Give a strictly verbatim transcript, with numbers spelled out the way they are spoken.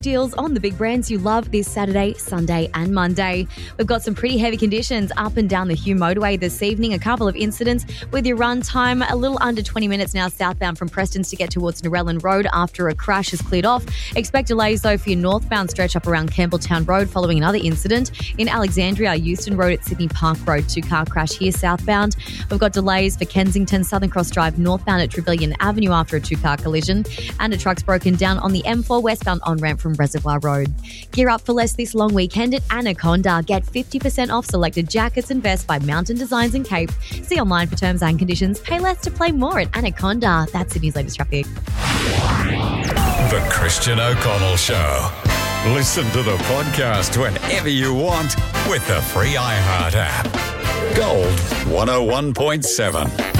Deals on the big brands you love this Saturday, Sunday and Monday. We've got some pretty heavy conditions up and down the Hume motorway this evening. A couple of incidents with your run time a little under twenty minutes now southbound from Prestons to get towards Narellan Road after a crash has cleared off. Expect delays though for your northbound stretch up around Campbelltown Road following another incident. In Alexandria, Euston Road at Sydney Park Road, two-car crash here southbound. We've got delays for Kensington, Southern Cross Drive northbound at Trevelyan Avenue after a two-car collision. And a truck's broken down on the M four westbound on-ramp from Reservoir Road. Gear up for less this long weekend at Anaconda. Get fifty percent off selected jackets and vests by Mountain Designs and Cape. See online for terms and conditions. Pay less to play more at Anaconda. That's Sydney's latest traffic. The Christian O'Connell Show. Listen to the podcast whenever you want with the free iHeart app. Gold one oh one point seven.